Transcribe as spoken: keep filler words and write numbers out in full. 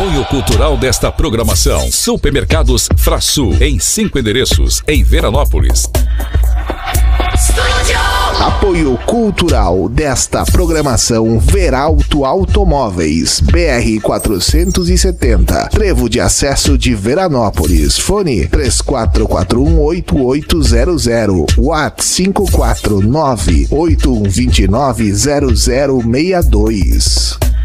Apoio cultural desta programação: Supermercados Frasul, em cinco endereços, em Veranópolis. Apoio cultural desta programação: Veralto Automóveis, B R quatrocentos e setenta, Trevo de Acesso de Veranópolis. Fone três quatro quatro um, oito oito zero zero, WhatsApp cinco quatro nove, oito um dois nove, zero zero seis dois.